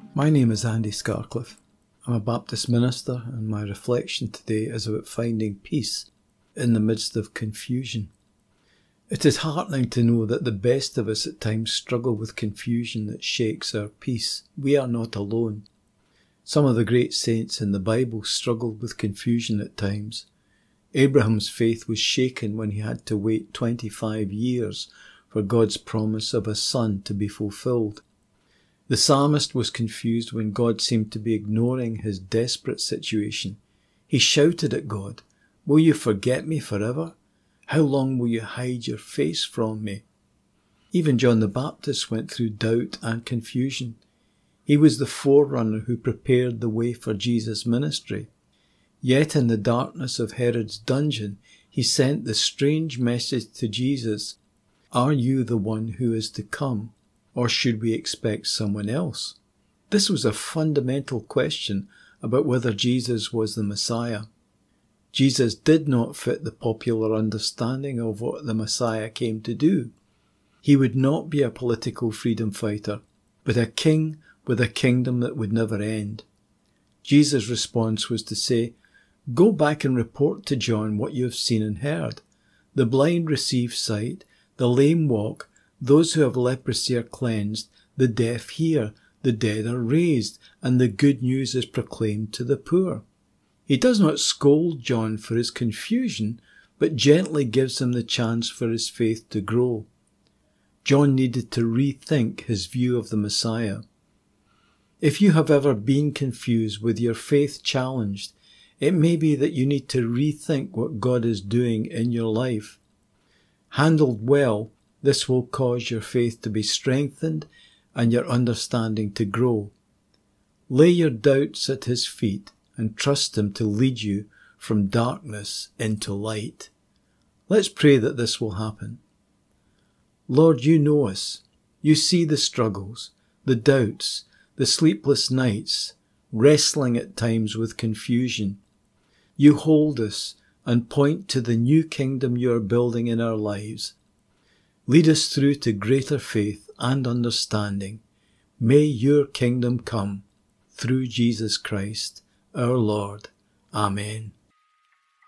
My name is Andy Scarcliffe. I'm a Baptist minister, and my reflection today is about finding peace in the midst of confusion. It is heartening to know that the best of us at times struggle with confusion that shakes our peace. We are not alone. Some of the great saints in the Bible struggled with confusion at times. Abraham's faith was shaken when he had to wait 25 years for God's promise of a son to be fulfilled. The psalmist was confused when God seemed to be ignoring his desperate situation. He shouted at God, "Will you forget me forever? How long will you hide your face from me?" Even John the Baptist went through doubt and confusion. He was the forerunner who prepared the way for Jesus' ministry. Yet in the darkness of Herod's dungeon, he sent the strange message to Jesus, "Are you the one who is to come, or should we expect someone else?" This was a fundamental question about whether Jesus was the Messiah. Jesus did not fit the popular understanding of what the Messiah came to do. He would not be a political freedom fighter, but a king with a kingdom that would never end. Jesus' response was to say, "Go back and report to John what you have seen and heard. The blind receive sight, the lame walk, those who have leprosy are cleansed, the deaf hear, the dead are raised, and the good news is proclaimed to the poor." He does not scold John for his confusion, but gently gives him the chance for his faith to grow. John needed to rethink his view of the Messiah. If you have ever been confused, with your faith challenged, it may be that you need to rethink what God is doing in your life. Handled well, this will cause your faith to be strengthened and your understanding to grow. Lay your doubts at his feet and trust him to lead you from darkness into light. Let's pray that this will happen. Lord, you know us. You see the struggles, the doubts, the sleepless nights, wrestling at times with confusion. You hold us and point to the new kingdom you are building in our lives. Lead us through to greater faith and understanding. May your kingdom come through Jesus Christ, our Lord. Amen.